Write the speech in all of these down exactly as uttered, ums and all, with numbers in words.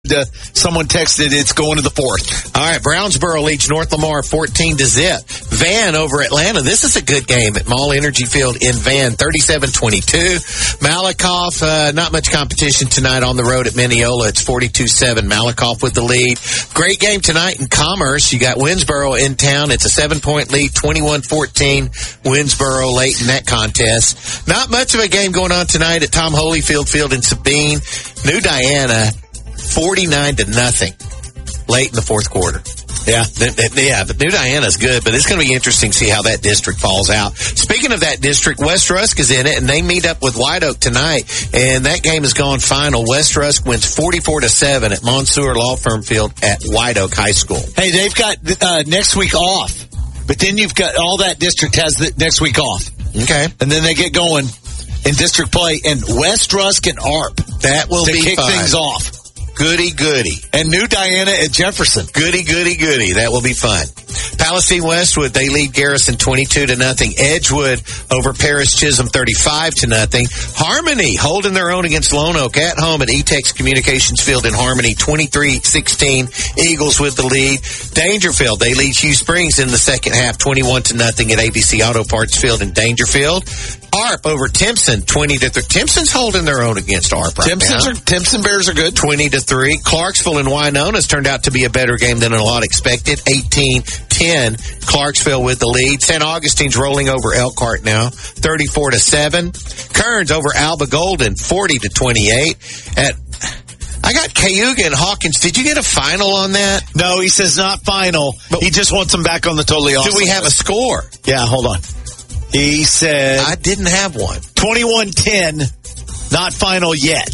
Uh, someone texted it's going to the fourth. All right, Brownsboro leads North Lamar fourteen to zip. Van over Atlanta. This is a good game at Mall Energy Field in Van, thirty-seven twenty-two. Malakoff, uh, not much competition tonight on the road at Mineola. It's forty-two seven. Malakoff with the lead. Great game tonight in Commerce. You got Winsboro in town. It's a seven-point lead, twenty-one fourteen. Winsboro late in that contest. Not much of a game going on tonight at Tom Holyfield Field in Sabine. New Diana, forty-nine to nothing late in the fourth quarter. Yeah, th- th- yeah, but New Diana's good, but it's going to be interesting to see how that district falls out. Speaking of that district, West Rusk is in it, and they meet up with White Oak tonight, and that game has gone final. West Rusk wins forty-four to seven at Monsoor Law Firm Field at White Oak High School. Hey, they've got uh, next week off, but then you've got all that district has the next week off. Okay. And then they get going in district play, and West Rusk and A R P. That will to be kick fun. things off. Goody, goody. And New Diana at Jefferson. Goody, goody, goody. That will be fun. Palestine Westwood, they lead Garrison twenty-two to nothing. Edgewood over Paris Chisholm thirty-five to nothing. Harmony holding their own against Lone Oak at home at E-Tex Communications Field in Harmony, twenty-three sixteen. Eagles with the lead. Dangerfield, they lead Hugh Springs in the second half, twenty-one to nothing at A B C Auto Parts Field in Dangerfield. A R P over Timpson, twenty to three. Timpson's holding their own against A R P right Timpson's now. Are, Timpson Bears are good. twenty to three. Clarksville and Winona's turned out to be a better game than a lot expected. eighteen ten. Clarksville with the lead. Saint Augustine's rolling over Elkhart now, thirty-four to seven. Kearns over Alba Golden, forty to twenty-eight. At I got Cayuga and Hawkins. Did you get a final on that? No, he says not final. But he just wants them back on the totally awesome. Do we have a score? Yeah, hold on. He said I didn't have one. twenty-one ten, not final yet.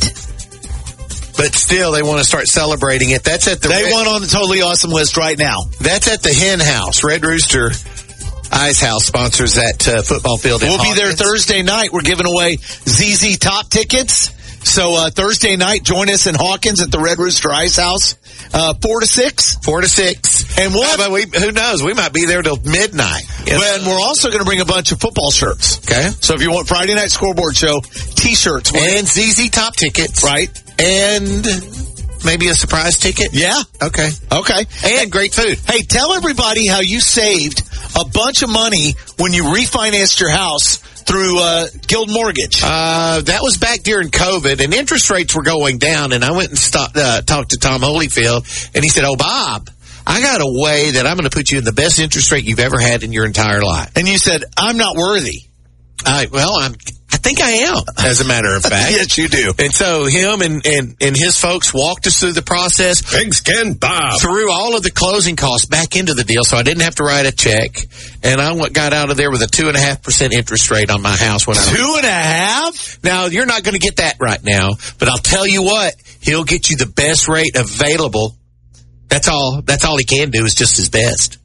But still, they want to start celebrating it. That's at the They Red, won on the totally awesome list right now. That's at the Hen House. Red Rooster Ice House sponsors that uh, football field. We'll Hawkins. be there Thursday night. We're giving away Z Z Top tickets. So uh, Thursday night, join us in Hawkins at the Red Rooster Ice House, uh, four to six. Four to six. And we'll uh, we, who knows? We might be there till midnight. Yes. Well, and we're also going to bring a bunch of football shirts. Okay. So if you want Friday Night Scoreboard Show T-shirts. And Z Z Top tickets. Right. And maybe a surprise ticket. Yeah. Okay. Okay. And great food. Hey, tell everybody how you saved a bunch of money when you refinanced your house through uh, Guild Mortgage. Uh, that was back during COVID, and interest rates were going down, and I went and stopped, uh, talked to Tom Holyfield, and he said, oh, Bob, I got a way that I'm going to put you in the best interest rate you've ever had in your entire life. And you said, I'm not worthy. I, well, I'm, I think I am, as a matter of fact. Yes, you do. And so him and, and, and his folks walked us through the process. Pigskin Bob. Threw all of the closing costs back into the deal, so I didn't have to write a check. And I went, got out of there with a two and a half percent interest rate on my house. When I two and a half? Now, you're not going to get that right now, but I'll tell you what, he'll get you the best rate available. That's all, that's all he can do is just his best.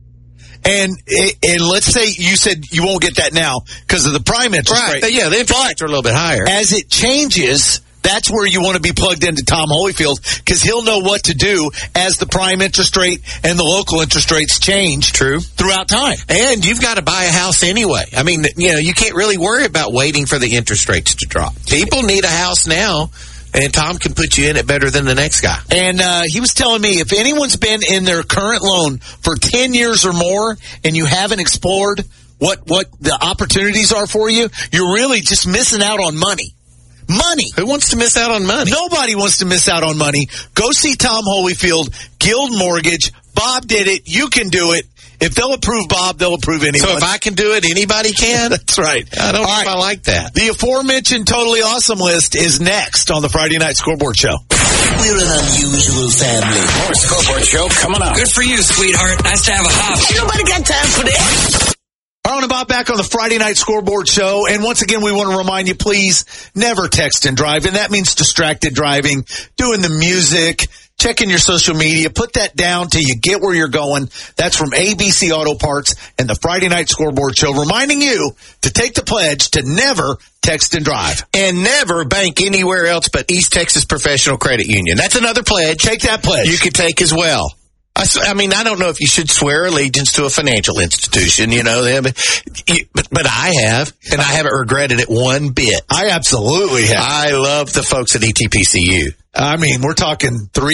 And and let's say you said you won't get that now because of the prime interest right. rate. Yeah, the interest rates are a little bit higher. As it changes, that's where you want to be plugged into Tom Holyfield because he'll know what to do as the prime interest rate and the local interest rates change. True. Throughout time. And you've got to buy a house anyway. I mean, you know, you can't really worry about waiting for the interest rates to drop. People need a house now. And Tom can put you in it better than the next guy. And uh, he was telling me if anyone's been in their current loan for ten years or more and you haven't explored what, what the opportunities are for you, you're really just missing out on money. Money. Who wants to miss out on money? Nobody wants to miss out on money. Go see Tom Holyfield, Guild Mortgage. Bob did it. You can do it. If they'll approve Bob, they'll approve anyone. So if I can do it, anybody can? That's right. I don't All know right. if I like that. The aforementioned Totally Awesome list is next on the Friday Night Scoreboard Show. We're an unusual family. More Scoreboard Show coming up. Good for you, sweetheart. Nice to have a hop. Ain't nobody got time for this. Aaron and Bob back on the Friday Night Scoreboard Show. And once again, we want to remind you, please never text and drive. And that means distracted driving, doing the music, checking your social media. Put that down till you get where you're going. That's from A B C Auto Parts and the Friday Night Scoreboard Show, reminding you to take the pledge to never text and drive. And never bank anywhere else but East Texas Professional Credit Union. That's another pledge. Take that pledge. You could take as well. I, I mean, I don't know if you should swear allegiance to a financial institution, you know, but, but I have, and I haven't regretted it one bit. I absolutely have. I love the folks at E T P C U. I mean, we're talking three